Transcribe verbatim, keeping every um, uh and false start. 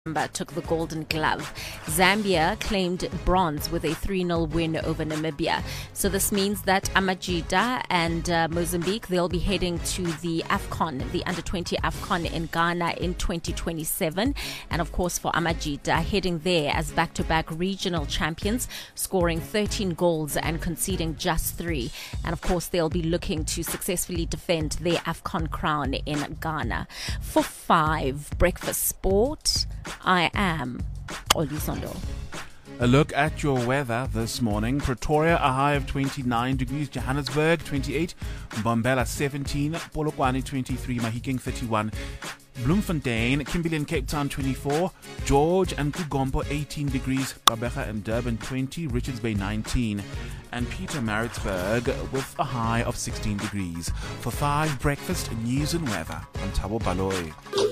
Took the Golden Glove. Zambia claimed bronze with a three nil win over Namibia. So this means that Amajita and uh, Mozambique, they'll be heading to the AFCON, the under twenty AFCON in Ghana in twenty twenty-seven. And of course for Amajita, heading there as back-to-back regional champions, scoring thirteen goals and conceding just three. And of course they'll be looking to successfully defend their AFCON crown in Ghana. For five, Breakfast Sport, I am Olisondo. A look at your weather this morning. Pretoria, a high of twenty-nine degrees. Johannesburg, twenty-eight. Mbombela, seventeen. Polokwane, twenty-three. Mahikeng, thirty-one. Bloemfontein, Kimberley and Cape Town, twenty-four. George and Kugompo, eighteen degrees. Gqeberha and Durban, twenty. Richards Bay, nineteen. And Pietermaritzburg with a high of sixteen degrees. For five, breakfast, news and weather. I'm Thabo Baloyi.